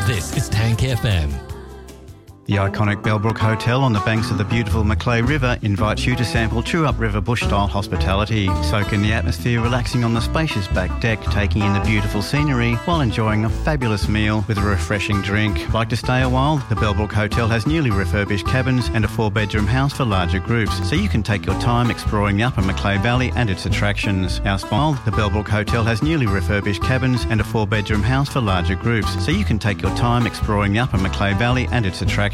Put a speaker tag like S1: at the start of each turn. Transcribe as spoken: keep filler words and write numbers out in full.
S1: This is Tank F M.
S2: The iconic Bellbrook Hotel on the banks of the beautiful Macleay River invites you to sample true upriver bush-style hospitality. Soak in the atmosphere, relaxing on the spacious back deck, taking in the beautiful scenery while enjoying a fabulous meal with a refreshing drink. Like to stay a while? The Bellbrook Hotel has newly refurbished cabins and a four-bedroom house for larger groups, so you can take your time exploring the upper Macleay Valley and its attractions. Our sponsor, the Bellbrook Hotel has newly refurbished cabins and a four-bedroom house for larger groups, so you can take your time exploring the upper Macleay Valley and its attractions.